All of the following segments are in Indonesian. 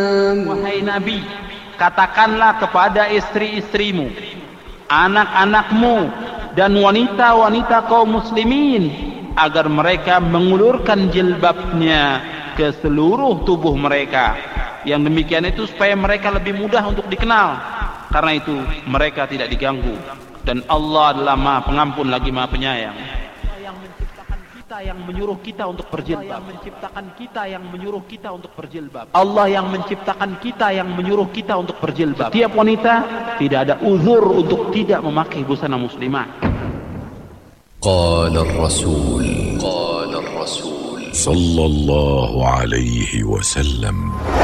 Wahai Nabi, katakanlah kepada istri-istrimu, anak-anakmu, dan wanita-wanita kaum muslimin agar mereka mengulurkan jilbabnya ke seluruh tubuh mereka. Yang demikian itu supaya mereka lebih mudah untuk dikenal. Karena itu mereka tidak diganggu. Dan Allah adalah Maha Pengampun lagi Maha Penyayang. Yang menciptakan kita, yang menyuruh kita untuk berjilbab. Allah yang menciptakan kita, yang menyuruh kita untuk berjilbab. Allah yang menciptakan kita, yang menyuruh kita untuk berjilbab. Setiap wanita tidak ada uzur untuk tidak memakai busana muslimah. قال الرسول صلى الله عليه وسلم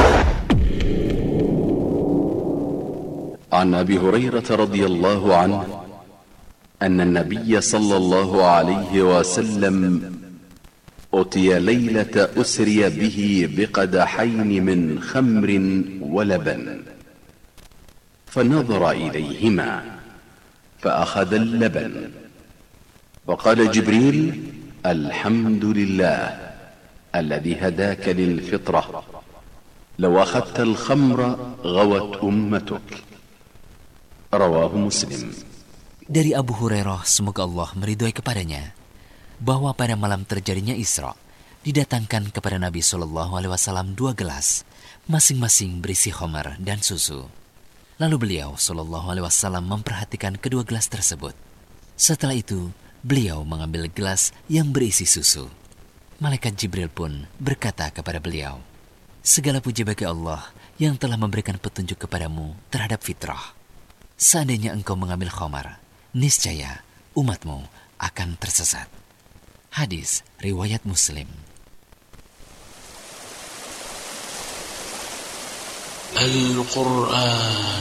عن أبي هريرة رضي الله عنه أن النبي صلى الله عليه وسلم أتي ليلة أسري به بقدحين من خمر ولبن فنظر إليهما فأخذ اللبن وقال جبريل الحمد لله الذي هداك للفطرة لو أخذت الخمر غوت أمتك رواه مسلم. Dari Abu Hurairah, semoga Allah meridhoi kepadanya, bahwa pada malam terjadinya Isra didatangkan kepada Nabi SAW 2 gelas, masing-masing berisi khamar dan susu. Lalu beliau SAW memperhatikan kedua gelas tersebut. Setelah itu beliau mengambil gelas yang berisi susu. Malaikat Jibril pun berkata kepada beliau, segala puji bagi Allah yang telah memberikan petunjuk kepadamu terhadap fitrah. Seandainya engkau mengambil khamar, niscaya umatmu akan tersesat. Hadis riwayat Muslim. Al-Quran